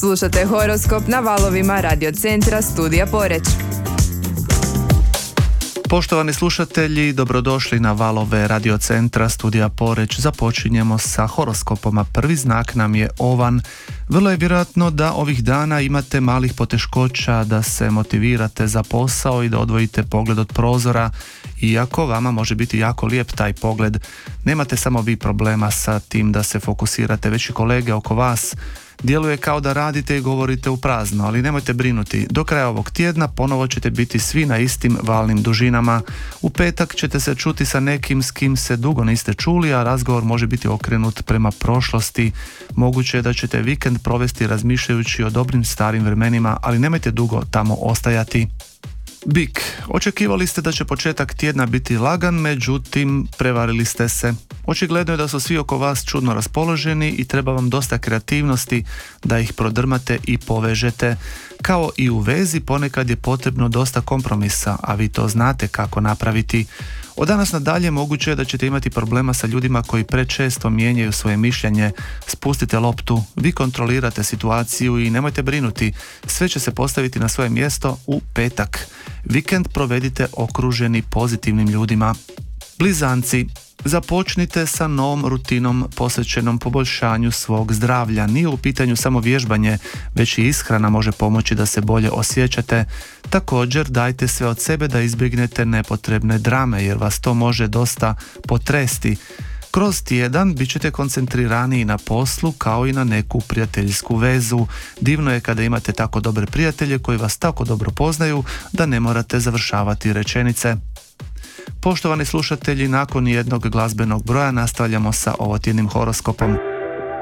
Slušate horoskop na valovima Radio Centra Studija Poreć. Poštovani slušatelji, dobrodošli na valove Radio Centra Studija Poreć. Započinjemo sa horoskopom, a prvi znak nam je Ovan. Vrlo je vjerojatno da ovih dana imate malih poteškoća da se motivirate za posao i da odvojite pogled od prozora, iako vama može biti jako lijep taj pogled. Nemate samo vi problema sa tim da se fokusirate, već i kolege oko vas. Djeluje kao da radite i govorite u prazno, ali nemojte brinuti. Do kraja ovog tjedna ponovo ćete biti svi na istim valnim dužinama. U petak ćete se čuti sa nekim s kim se dugo niste čuli, a razgovor može biti okrenut prema prošlosti. Moguće je da ćete vikend provesti razmišljajući o dobrim starim vremenima, ali nemojte dugo tamo ostajati. Bik, očekivali ste da će početak tjedna biti lagan, međutim prevarili ste se. Očigledno je da su svi oko vas čudno raspoloženi i treba vam dosta kreativnosti da ih prodrmate i povežete. Kao i u vezi, ponekad je potrebno dosta kompromisa, a vi to znate kako napraviti. Od danas nadalje moguće je da ćete imati problema sa ljudima koji prečesto mijenjaju svoje mišljenje. Spustite loptu, vi kontrolirate situaciju i nemojte brinuti, sve će se postaviti na svoje mjesto u petak. Vikend provedite okruženi pozitivnim ljudima. Blizanci, započnite sa novom rutinom posvećenom poboljšanju svog zdravlja. Nije u pitanju samo vježbanje, već i ishrana može pomoći da se bolje osjećate. Također dajte sve od sebe da izbjegnete nepotrebne drame, jer vas to može dosta potresti. Kroz tjedan bit ćete koncentriraniji na poslu kao i na neku prijateljsku vezu. Divno je kada imate tako dobre prijatelje koji vas tako dobro poznaju da ne morate završavati rečenice. Poštovani slušatelji, nakon jednog glazbenog broja nastavljamo sa ovotjednim horoskopom.